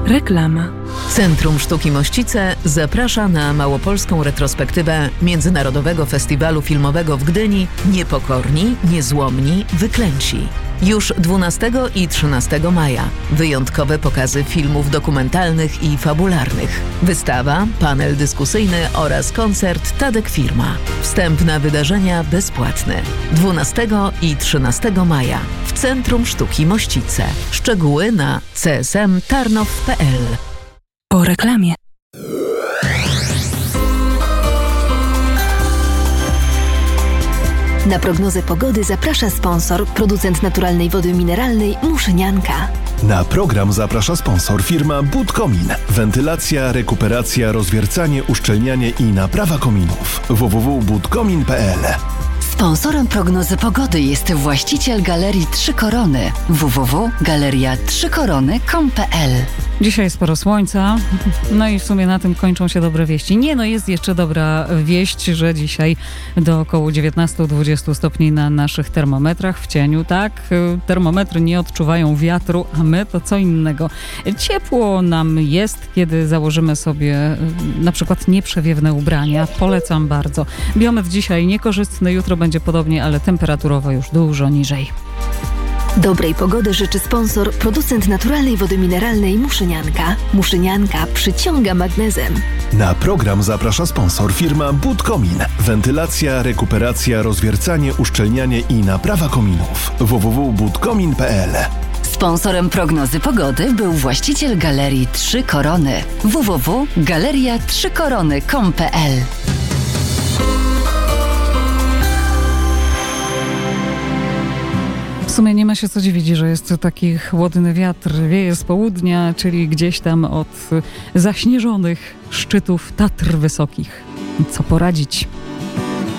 Reklama. Centrum Sztuki Mościce zaprasza na małopolską retrospektywę Międzynarodowego Festiwalu Filmowego w Gdyni Niepokorni, Niezłomni, Wyklęci. Już 12 i 13 maja. Wyjątkowe pokazy filmów dokumentalnych i fabularnych. Wystawa, panel dyskusyjny oraz koncert Tadek Firma. Wstęp na wydarzenia bezpłatny. 12 i 13 maja w Centrum Sztuki Mościce. Szczegóły na csmtarnow.pl. Po reklamie. Na prognozę pogody zaprasza sponsor, producent naturalnej wody mineralnej Muszynianka. Na program zaprasza sponsor firma Budkomin. Wentylacja, rekuperacja, rozwiercanie, uszczelnianie i naprawa kominów. www.budkomin.pl. Sponsorem prognozy pogody jest właściciel Galerii Trzy Korony www.galeria3korony.com.pl. Dzisiaj sporo słońca, no i w sumie na tym kończą się dobre wieści. Jest jeszcze dobra wieść, że dzisiaj do około 19-20 stopni na naszych termometrach w cieniu, tak? Termometry nie odczuwają wiatru, a my to co innego. Ciepło nam jest, kiedy założymy sobie na przykład nieprzewiewne ubrania. Polecam bardzo. Biometr dzisiaj niekorzystny, jutro będzie podobnie, ale temperaturowo już dużo niżej. Dobrej pogody życzy sponsor, producent naturalnej wody mineralnej Muszynianka. Muszynianka przyciąga magnezem. Na program zaprasza sponsor firma Budkomin. Wentylacja, rekuperacja, rozwiercanie, uszczelnianie i naprawa kominów. www.budkomin.pl. Sponsorem prognozy pogody był właściciel Galerii Trzy Korony www.galeria3korony.com.pl. W sumie nie ma się co dziwić, że jest taki chłodny wiatr, wieje z południa, czyli gdzieś tam od zaśnieżonych szczytów Tatr Wysokich. Co poradzić?